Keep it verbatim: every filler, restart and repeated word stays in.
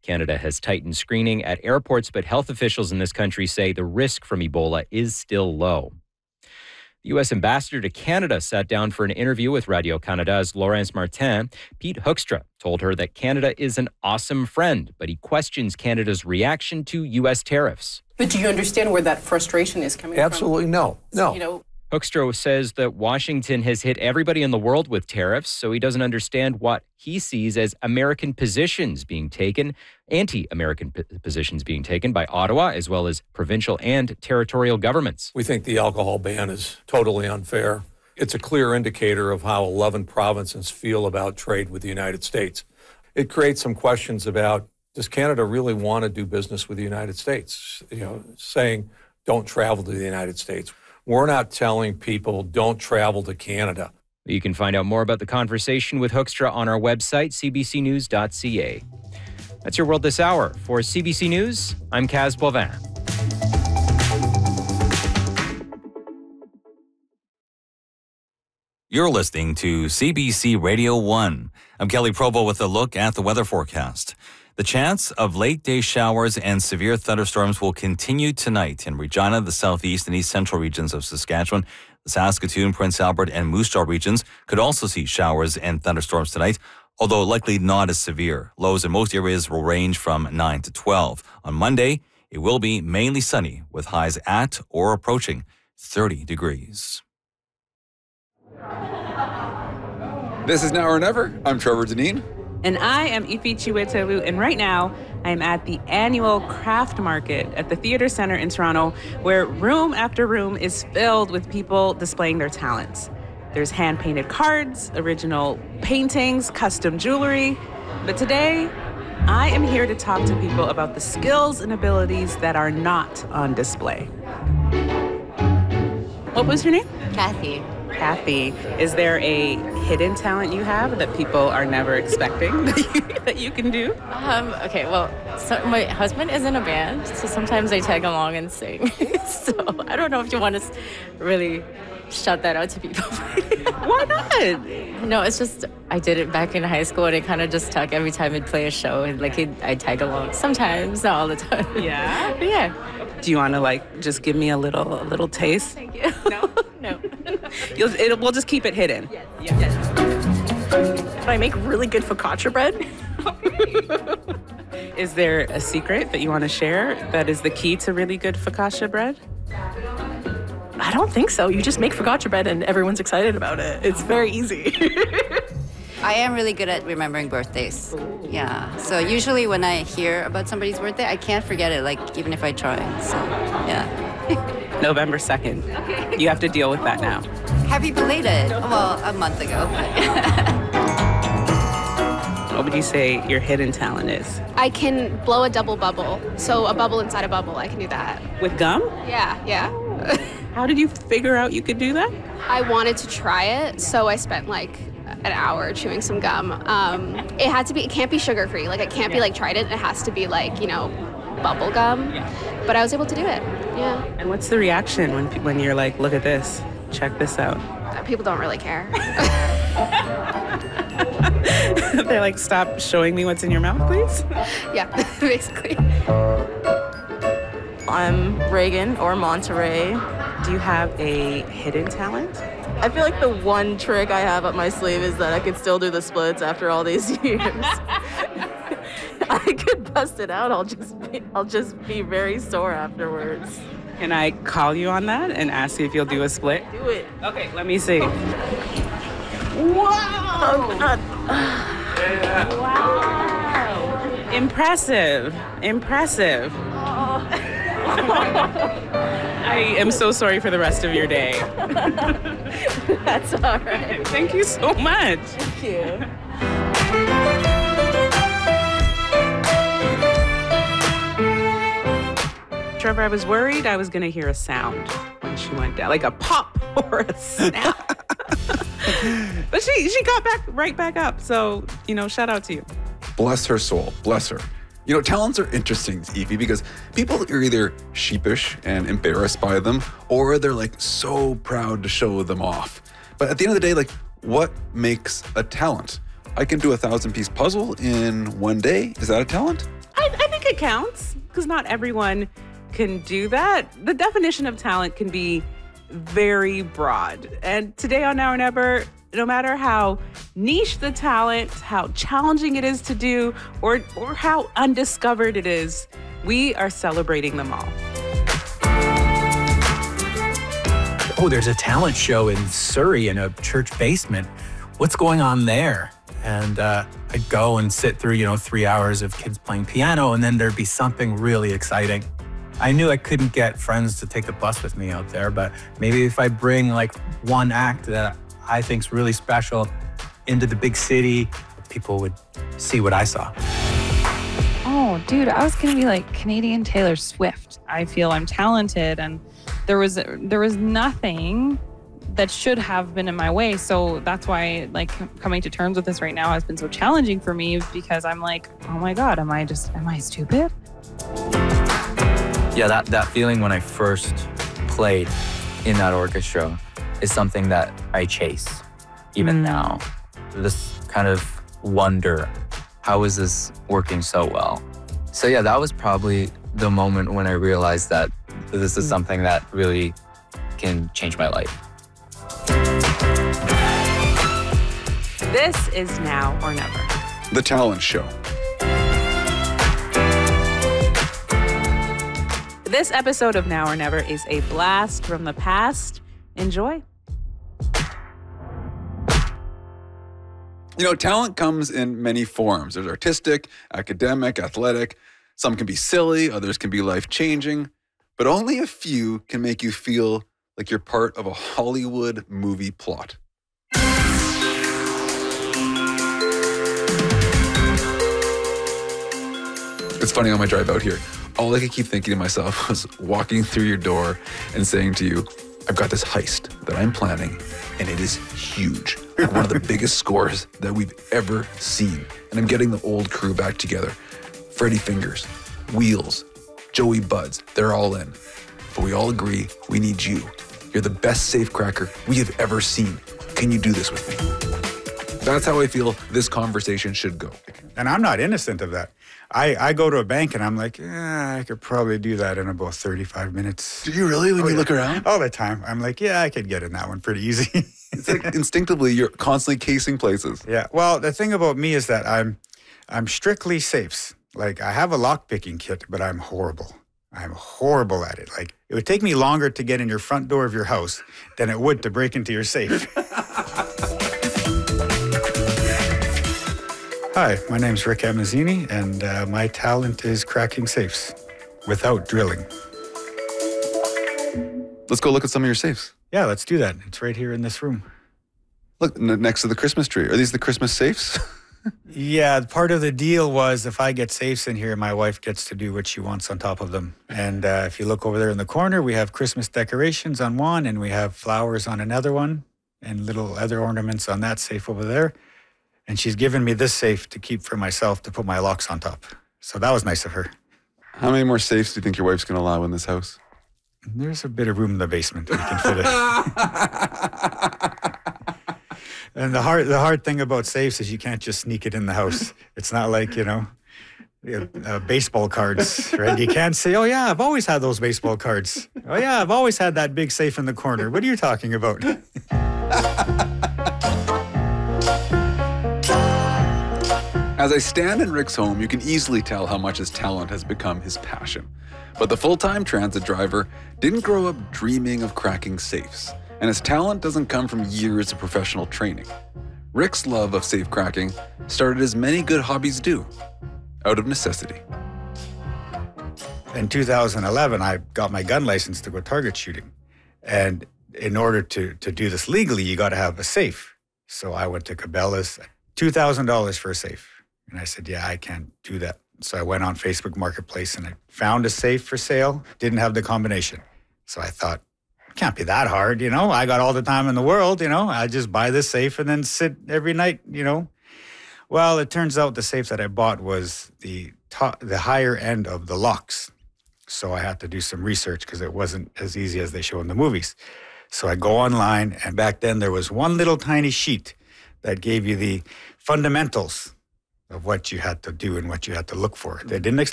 Canada has tightened screening at airports, but health officials in this country say the risk from Ebola is still low. The U S ambassador to Canada sat down for an interview with Radio-Canada's Laurence Martin. Pete Hoekstra told her that Canada is an awesome friend, but he questions Canada's reaction to U S tariffs. But do you understand where that frustration is coming Absolutely from? no. No. So, you know, Hoekstra says that Washington has hit everybody in the world with tariffs, so he doesn't understand what he sees as American positions being taken, anti-American p- positions being taken by Ottawa, as well as provincial and territorial governments. We think the alcohol ban is totally unfair. It's a clear indicator of how eleven provinces feel about trade with the United States. It creates some questions about, does Canada really want to do business with the United States? You know, saying, don't travel to the United States. We're not telling people don't travel to Canada. You can find out more about the conversation with Hoekstra on our website, c b c news dot c a. That's your World This Hour. For C B C News, I'm Kaz Boivin. You're listening to C B C Radio one. I'm Kelly Provo with a look at the weather forecast. The chance of late-day showers and severe thunderstorms will continue tonight in Regina, the southeast and east central regions of Saskatchewan. The Saskatoon, Prince Albert, and Moose Jaw regions could also see showers and thunderstorms tonight, although likely not as severe. Lows in most areas will range from nine to twelve. On Monday, it will be mainly sunny with highs at or approaching thirty degrees. This is Now or Never. I'm Trevor Deneen. And I am Ifi Chiwetewu, and right now I'm at the annual craft market at the Theatre Centre in Toronto, where room after room is filled with people displaying their talents. There's hand-painted cards, original paintings, custom jewelry. But today, I am here to talk to people about the skills and abilities that are not on display. What was your name? Kathy. Kathy, is there a hidden talent you have that people are never expecting that you, that you can do? Um, okay, well, so my husband is in a band, so sometimes I tag along and sing. So I don't know if you want to really shout that out to people. Why not? No, it's just, I did it back in high school, and it kind of just stuck every time I'd play a show, and like it, I tag along. Sometimes, not all the time. Yeah? But yeah. Do you want to like just give me a little, a little taste? Thank you. No? No. You'll, it, we'll just keep it hidden. Yes. Yes. I make really good focaccia bread. Is there a secret that you want to share that is the key to really good focaccia bread? I don't think so. You just make focaccia bread and everyone's excited about it. It's very easy. I am really good at remembering birthdays. Yeah. So usually when I hear about somebody's birthday, I can't forget it, like even if I try. So, yeah. November second. You have to deal with that now. Happy belated. Well, a month ago. What would you say your hidden talent is? I can blow a double bubble. So a bubble inside a bubble, I can do that. With gum? Yeah, yeah. How did you figure out you could do that? I wanted to try it, so I spent like an hour chewing some gum. Um, it had to be, it can't be sugar-free. Like it can't yeah. be like tried it. It has to be like, you know, bubble gum. Yeah. But I was able to do it, yeah. And what's the reaction when when you're like, look at this, check this out? People don't really care. They're like, stop showing me what's in your mouth, please? Yeah, basically. I'm Reagan or Monterey. Do you have a hidden talent? I feel like the one trick I have up my sleeve is that I could still do the splits after all these years. I could bust it out. I'll just be, I'll just be very sore afterwards. Can I call you on that and ask you if you'll do a split? Do it. Okay, let me see. Wow! Oh, God. Wow! Impressive. Impressive. Oh. I am so sorry for the rest of your day. That's all right. Thank you so much. Thank you. Trevor, I was worried I was going to hear a sound when she went down, like a pop or a snap. But she she got back right back up. So, you know, shout out to you. Bless her soul. Bless her. You know, talents are interesting, Evie, because people are either sheepish and embarrassed by them, or they're like so proud to show them off. But at the end of the day, like, what makes a talent? I can do a thousand piece puzzle in one day. Is that a talent? I think it counts because not everyone can do that. The definition of talent can be very broad. And today on Now or Never, no matter how niche the talent, how challenging it is to do, or, or how undiscovered it is, we are celebrating them all. Oh, there's a talent show in Surrey in a church basement. What's going on there? And uh, I'd go and sit through, you know, three hours of kids playing piano, and then there'd be something really exciting. I knew I couldn't get friends to take the bus with me out there, but maybe if I bring like one act that I think's really special into the big city, people would see what I saw. Oh, dude, I was gonna be like Canadian Taylor Swift. I feel I'm talented, and there was there was nothing that should have been in my way. So that's why, like, coming to terms with this right now has been so challenging for me, because I'm like, oh my God, am I just, am I stupid? Yeah, that, that feeling when I first played in that orchestra is something that I chase even mm. now. This kind of wonder, how is this working so well? So yeah, that was probably the moment when I realized that this is something that really can change my life. This is Now or Never. The talent show. This episode of Now or Never is a blast from the past. Enjoy. You know, talent comes in many forms. There's artistic, academic, athletic. Some can be silly, others can be life-changing. But only a few can make you feel like you're part of a Hollywood movie plot. It's funny, on my drive out here, all I could keep thinking to myself was walking through your door and saying to you, I've got this heist that I'm planning, and it is huge. Like one of the biggest scores that we've ever seen. And I'm getting the old crew back together. Freddie Fingers, Wheels, Joey Buds, they're all in. But we all agree we need you. You're the best safecracker we have ever seen. Can you do this with me? That's how I feel this conversation should go. And I'm not innocent of that. I, I go to a bank and I'm like, yeah, I could probably do that in about thirty-five minutes. Do you really when oh, you yeah. look around? All the time. I'm like, yeah, I could get in that one pretty easy. It's like instinctively you're constantly casing places. Yeah. Well, the thing about me is that I'm I'm strictly safes. Like, I have a lock-picking kit, but I'm horrible. I'm horrible at it. Like, it would take me longer to get in your front door of your house than it would to break into your safe. Hi, my name's Rick Amazzini, and uh, my talent is cracking safes without drilling. Let's go look at some of your safes. Yeah, let's do that. It's right here in this room. Look, n- next to the Christmas tree. Are these the Christmas safes? Yeah, part of the deal was if I get safes in here, my wife gets to do what she wants on top of them. And uh, if you look over there in the corner, we have Christmas decorations on one, and we have flowers on another one, and little other ornaments on that safe over there. And she's given me this safe to keep for myself to put my locks on top. So that was nice of her. How many more safes do you think your wife's going to allow in this house? There's a bit of room in the basement. We can fit it. And the hard, the hard thing about safes is you can't just sneak it in the house. It's not like, you know, uh, baseball cards, right? You can't say, oh, yeah, I've always had those baseball cards. Oh, yeah, I've always had that big safe in the corner. What are you talking about? As I stand in Rick's home, you can easily tell how much his talent has become his passion. But the full-time transit driver didn't grow up dreaming of cracking safes, and his talent doesn't come from years of professional training. Rick's love of safe cracking started as many good hobbies do, out of necessity. In two thousand eleven, I got my gun license to go target shooting. And in order to, to do this legally, you got to have a safe. So I went to Cabela's, two thousand dollars for a safe. And I said, yeah, I can't do that. So I went on Facebook Marketplace and I found a safe for sale, didn't have the combination. So I thought, it can't be that hard, you know? I got all the time in the world, you know? I just buy this safe and then sit every night, you know? Well, it turns out the safe that I bought was the top, the higher end of the locks. So I had to do some research because it wasn't as easy as they show in the movies. So I go online, and back then there was one little tiny sheet that gave you the fundamentals of what you had to do and what you had to look for. They didn't